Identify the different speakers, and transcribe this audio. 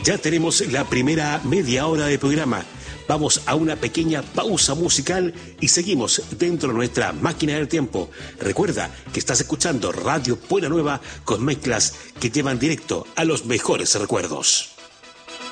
Speaker 1: Ya tenemos la primera media hora de programa. Vamos a una pequeña pausa musical y seguimos dentro de nuestra máquina del tiempo. Recuerda que estás escuchando Radio Buena Nueva con mezclas que llevan directo a los mejores recuerdos.